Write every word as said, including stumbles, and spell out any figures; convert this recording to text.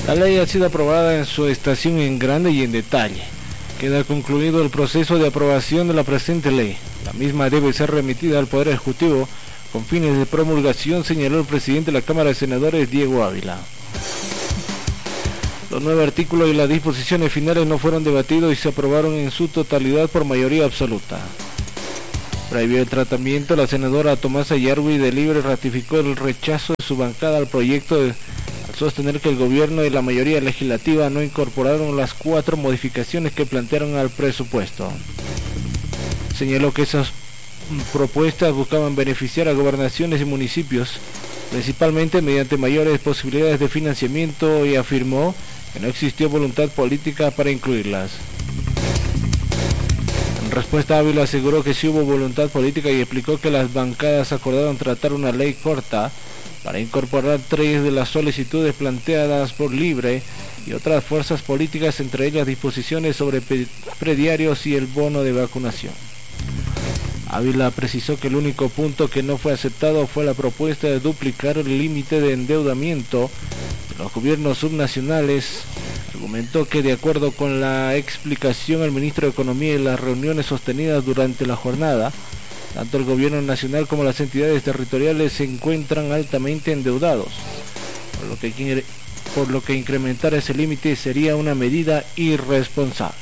La ley ha sido aprobada en su estación en grande y en detalle. Queda concluido el proceso de aprobación de la presente ley. La misma debe ser remitida al Poder Ejecutivo con fines de promulgación, señaló el presidente de la Cámara de Senadores, Diego Ávila. Los nueve artículos y las disposiciones finales no fueron debatidos y se aprobaron en su totalidad por mayoría absoluta. Previo al tratamiento, la senadora Tomasa Yarwi de Libre ratificó el rechazo de su bancada al proyecto de, al sostener que el gobierno y la mayoría legislativa no incorporaron las cuatro modificaciones que plantearon al presupuesto. Señaló que esas propuestas buscaban beneficiar a gobernaciones y municipios, principalmente mediante mayores posibilidades de financiamiento, y afirmó que no existió voluntad política para incluirlas. En respuesta, Ávila aseguró que sí hubo voluntad política y explicó que las bancadas acordaron tratar una ley corta para incorporar tres de las solicitudes planteadas por Libre y otras fuerzas políticas, entre ellas disposiciones sobre prediarios y el bono de vacunación. Ávila precisó que el único punto que no fue aceptado fue la propuesta de duplicar el límite de endeudamiento de los gobiernos subnacionales. Argumentó que, de acuerdo con la explicación del ministro de Economía y las reuniones sostenidas durante la jornada, tanto el gobierno nacional como las entidades territoriales se encuentran altamente endeudados, por lo que, por lo que incrementar ese límite sería una medida irresponsable.